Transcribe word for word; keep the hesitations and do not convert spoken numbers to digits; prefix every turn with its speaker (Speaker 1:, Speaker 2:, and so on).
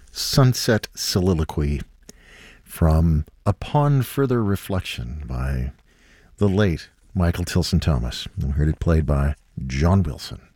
Speaker 1: Sunset Soliloquy from Upon Further Reflection by the late Michael Tilson Thomas. We heard it played by John Wilson.